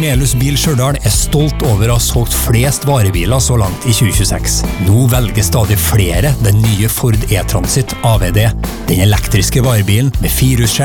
Melhus Bil Stjørdal stolt over å ha solgt flest varebiler så langt i 2026. Nå velger stadig flere den nye Ford E-Transit AVD, den elektriske varebilen med firehjulstrekk,